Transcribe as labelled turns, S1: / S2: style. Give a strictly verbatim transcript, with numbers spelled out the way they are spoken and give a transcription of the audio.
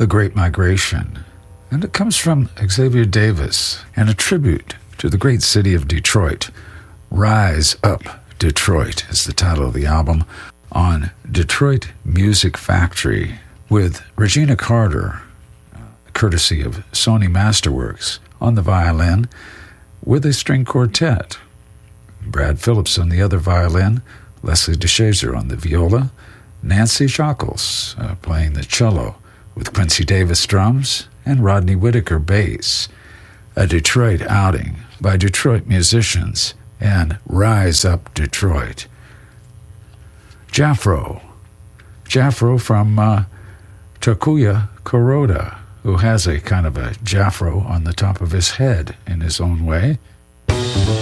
S1: The Great Migration. And it comes from Xavier Davis, and a tribute to the great city of Detroit. Rise Up, Detroit is the title of the album on Detroit Music Factory with Regina Carter, uh, courtesy of Sony Masterworks, on the violin with a string quartet. Brad Phillips on the other violin, Leslie DeShazer on the viola, Nancy Shackles uh, playing the cello with Quincy Davis drums and Rodney Whitaker bass. A Detroit outing by Detroit musicians and Rise Up Detroit. Jafro. Jafro from uh, Takuya Kuroda, who has a kind of a Jafro on the top of his head in his own way.